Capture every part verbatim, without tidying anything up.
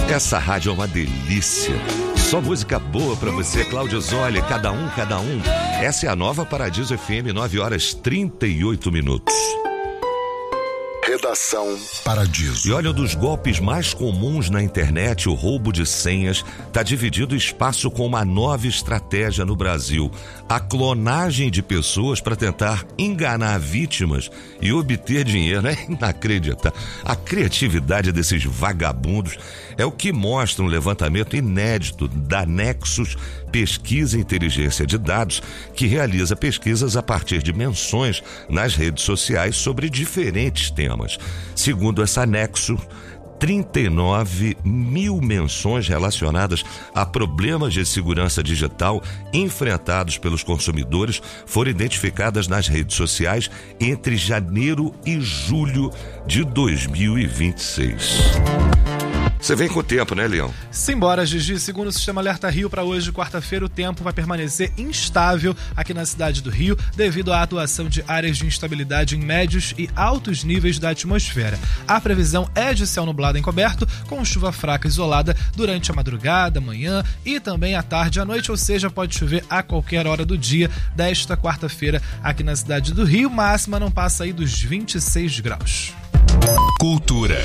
Essa rádio é uma delícia. Só música boa pra você, Cláudio Zoli, cada um, cada um. Essa é a nova Paradiso F M, nove horas e trinta e oito minutos. Redação Paradiso. E olha, um dos golpes mais comuns na internet, o roubo de senhas, está dividindo o espaço com uma nova estratégia no Brasil. A clonagem de pessoas para tentar enganar vítimas e obter dinheiro. É inacreditável. A criatividade desses vagabundos é o que mostra um levantamento inédito da Nexus Pesquisa e Inteligência de Dados, que realiza pesquisas a partir de menções nas redes sociais sobre diferentes temas. Segundo essa Nexus, trinta e nove mil menções relacionadas a problemas de segurança digital enfrentados pelos consumidores foram identificadas nas redes sociais entre janeiro e julho de dois mil e vinte e seis. Você vem com o tempo, né, Leão? Simbora, Gigi. Segundo o Sistema Alerta Rio, para hoje, quarta-feira, o tempo vai permanecer instável aqui na cidade do Rio, devido à atuação de áreas de instabilidade em médios e altos níveis da atmosfera. A previsão é de céu nublado encoberto, com chuva fraca isolada durante a madrugada, manhã e também à tarde e à noite, ou seja, pode chover a qualquer hora do dia desta quarta-feira aqui na cidade do Rio. Máxima não passa aí dos vinte e seis graus. Cultura.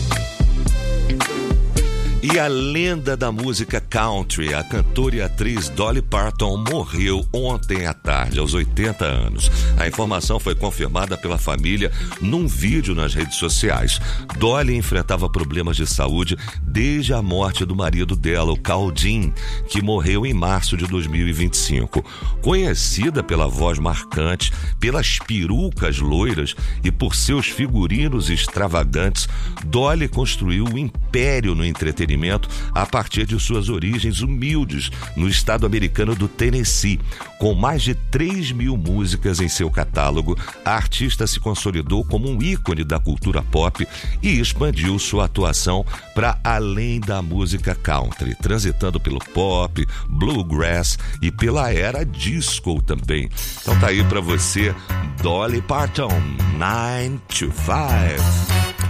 E a lenda da música country, a cantora e atriz Dolly Parton, morreu ontem à tarde, aos oitenta anos. A informação foi confirmada pela família num vídeo nas redes sociais. Dolly enfrentava problemas de saúde desde a morte do marido dela, o Carl Dean, que morreu em março de dois mil e vinte e cinco. Conhecida pela voz marcante, pelas perucas loiras e por seus figurinos extravagantes, Dolly construiu um império no entretenimento a partir de suas origens humildes no estado americano do Tennessee. Com mais de três mil músicas em seu catálogo, a artista se consolidou como um ícone da cultura pop e expandiu sua atuação para além da música country, transitando pelo pop, bluegrass e pela era disco também. Então tá aí para você, Dolly Parton, nine to five.